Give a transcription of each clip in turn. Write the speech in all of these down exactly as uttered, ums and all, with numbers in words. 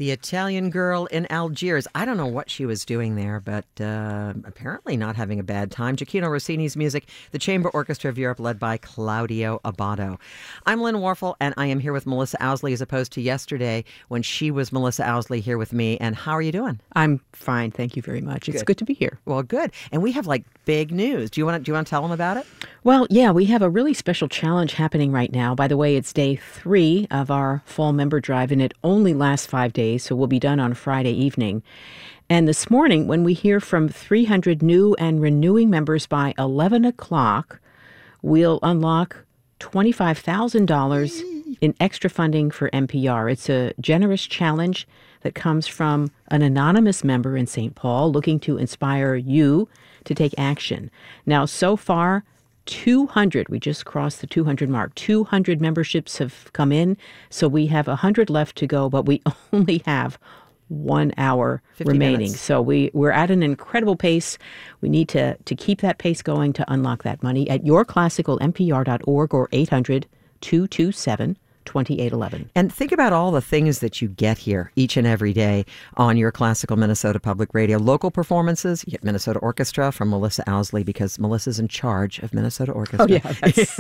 The Italian Girl in Algiers. I don't know what she was doing there, but uh, apparently not having a bad time. Gioacchino Rossini's music, the Chamber Orchestra of Europe, led by Claudio Abbado. I'm Lynn Warfel, and I am here with Melissa Owsley, as opposed to yesterday when she was Melissa Owsley here with me. And how are you doing? I'm fine, thank you very much. It's Good. good to be here. Well, good. And we have like big news. Do you want to do you want to tell them about it? Well, yeah, we have a really special challenge happening right now. By the way, it's day three of our fall member drive, and it only lasts five days, so we'll be done on Friday evening. And this morning, when we hear from three hundred new and renewing members by eleven o'clock, we'll unlock twenty-five thousand dollars in extra funding for N P R. It's a generous challenge that comes from an anonymous member in Saint Paul looking to inspire you to take action. Now, so far, two hundred, we just crossed the two hundred mark. two hundred memberships have come in, so we have one hundred left to go, but we only have one hour remaining. minutes. So we, we're at an incredible pace. We need to, to keep that pace going to unlock that money at your classical N P R dot org or eight hundred, two two seven, twenty-eight eleven. And think about all the things that you get here each and every day on your Classical Minnesota Public Radio. Local performances, you get Minnesota Orchestra from Melissa Owsley, because Melissa's in charge of Minnesota Orchestra. Oh, yeah. That's,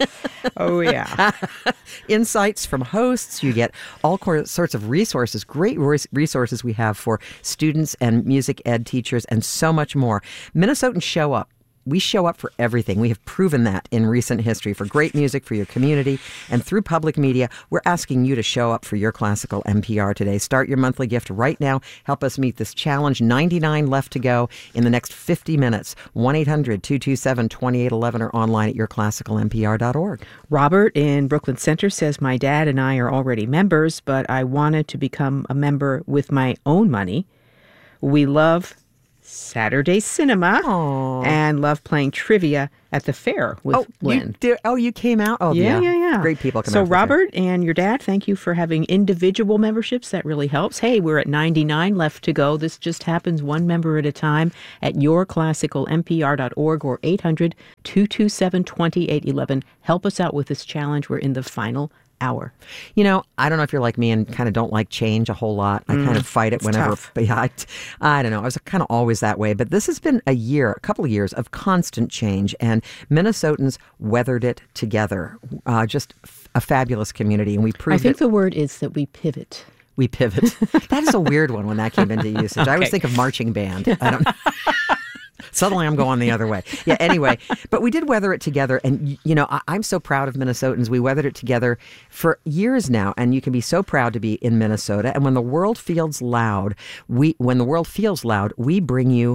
oh, yeah. Insights from hosts. You get all cor- sorts of resources, great res- resources we have for students and music ed teachers, and so much more. Minnesotans show up. We show up for everything. We have proven that in recent history, for great music, for your community, and through public media. We're asking you to show up for your classical N P R today. Start your monthly gift right now. Help us meet this challenge. ninety-nine left to go in the next fifty minutes. one eight hundred, two two seven, twenty-eight eleven or online at your classical N P R dot org. Robert in Brooklyn Center says, my dad and I are already members, but I wanted to become a member with my own money. We love Saturday cinema Aww. and love playing trivia at the fair with oh, Lynn. You did, oh, you came out? Oh, yeah, yeah, yeah. Great people come so out. So, Robert and your dad, thank you for having individual memberships. That really helps. Hey, we're at ninety-nine left to go. This just happens one member at a time at your classical N P R dot org or eight hundred, two two seven, twenty-eight eleven. Help us out with this challenge. We're in the final hour. You know, I don't know if you're like me and kind of don't like change a whole lot. I mm, kind of fight it whenever. Tough. But yeah, I, I don't know. I was kind of always that way. But this has been a year, a couple of years of constant change, and Minnesotans weathered it together. Uh, just a fabulous community, and we proved I think it. the word is that we pivot. We pivot. That is a weird one when that came into usage. Okay. I always think of marching band. I don't know. Suddenly I'm going the other way. Yeah, anyway, but we did weather it together. And, you know, I, I'm so proud of Minnesotans. We weathered it together for years now. And you can be so proud to be in Minnesota. And when the world feels loud, we when the world feels loud, we bring you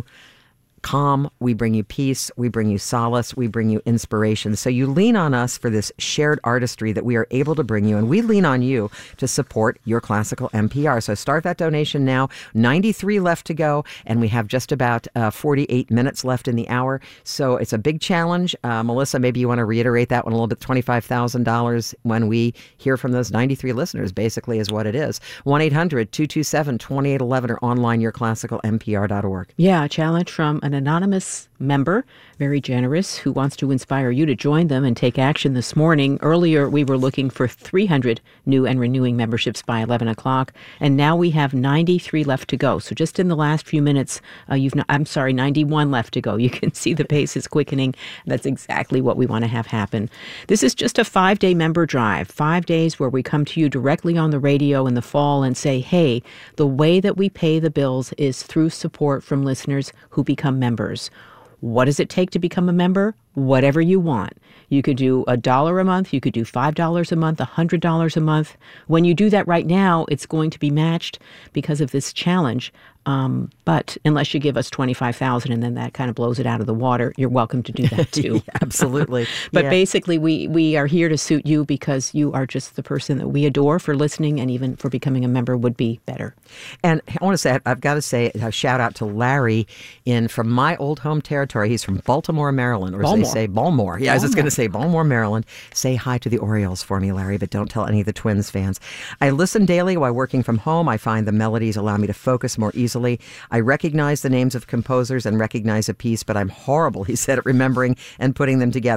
calm, we bring you peace, we bring you solace, we bring you inspiration. So you lean on us for this shared artistry that we are able to bring you, and we lean on you to support your classical N P R. So start that donation now. ninety-three left to go, and we have just about uh, forty-eight minutes left in the hour. So it's a big challenge. Uh, Melissa, maybe you want to reiterate that one a little bit. twenty-five thousand dollars when we hear from those ninety-three listeners, basically, is what it is. one eight hundred, two two seven, twenty-eight eleven or online your classical N P R dot org. Yeah, a challenge from an anonymous member, very generous, who wants to inspire you to join them and take action this morning. Earlier, we were looking for three hundred new and renewing memberships by eleven o'clock, and now we have ninety-three left to go. So just in the last few minutes, uh, you've not, I'm sorry, ninety-one left to go. You can see the pace is quickening. That's exactly what we want to have happen. This is just a five-day member drive, five days where we come to you directly on the radio in the fall and say, hey, the way that we pay the bills is through support from listeners who become members. What does it take to become a member? Whatever you want. You could do a dollar a month. You could do five dollars a month, one hundred dollars a month. When you do that right now, it's going to be matched because of this challenge. Um, but unless you give us twenty-five thousand dollars and then that kind of blows it out of the water, you're welcome to do that too. Absolutely. But yeah. basically, we, we are here to suit you because you are just the person that we adore for listening, and even for becoming a member would be better. And I want to say, I've got to say a shout out to Larry in from my old home territory. He's from Baltimore, Maryland, or Baltimore. as they say, Baltimore. Yeah, Baltimore. I was just going to say Baltimore, Maryland. Say hi to the Orioles for me, Larry, but don't tell any of the Twins fans. I listen daily while working from home. I find the melodies allow me to focus more easily. I recognize the names of composers and recognize a piece, but I'm horrible, he said, at remembering and putting them together.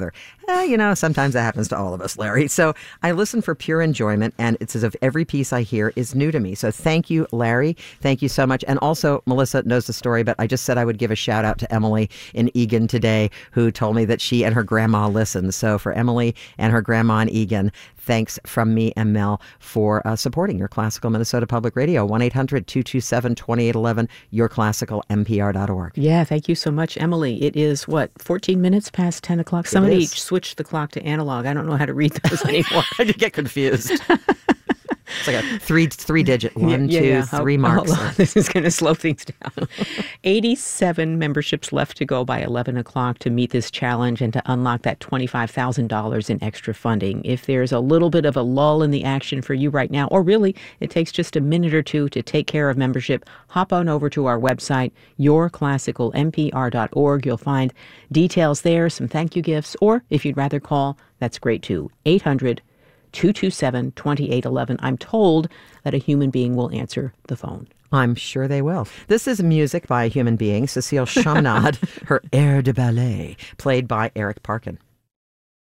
Eh, you know, sometimes that happens to all of us, Larry. So I listen for pure enjoyment, and it's as if every piece I hear is new to me. So thank you, Larry. Thank you so much. And also, Melissa knows the story, but I just said I would give a shout out to Emily in Eagan today, who told me that she and her grandma listen. So for Emily and her grandma in Eagan, thanks from me and Mel for uh, supporting your Classical Minnesota Public Radio. one eight hundred two two seven two eight one one, your classical m p r dot org. Yeah, thank you so much, Emily. It is, what, fourteen minutes past ten o'clock? Somebody switched the clock to analog. I don't know how to read those anymore. I get confused. It's like a three three digit one, yeah, yeah, two, yeah. three oh, marks. Oh, this is going to slow things down. eighty-seven memberships left to go by eleven o'clock to meet this challenge and to unlock that twenty-five thousand dollars in extra funding. If there's a little bit of a lull in the action for you right now, or really it takes just a minute or two to take care of membership, hop on over to our website, your classical m p r dot org. You'll find details there, some thank you gifts, or if you'd rather call, that's great too. eight hundred two two seven two eight one one. I'm told that a human being will answer the phone. I'm sure they will. This is music by a human being, Cecile Chaminade, her Air de Ballet, played by Eric Parkin.